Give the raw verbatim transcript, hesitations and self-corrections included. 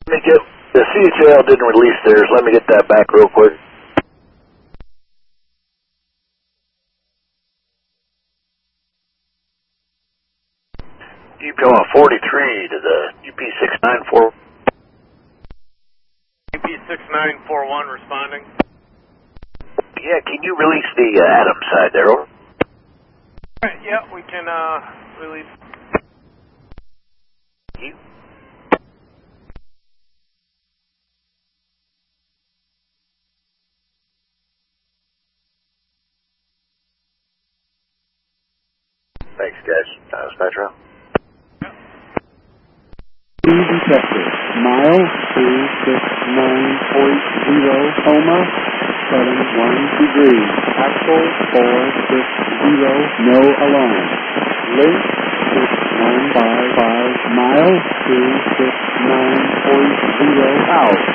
Let me get, the C H L didn't release theirs. Let me get that back real quick. U P forty-three to the U P six nine four. U P six nine four one responding. Yeah, can you release the uh, Adams side there, over? Alright, yeah, we can uh, release. You? Thanks, guys. Uh, Spectrum. Detected. Mile two six nine point zero coma seven one degree. Axle four six zero. No alarm. Link six one five five. Mile two six nine point zero out.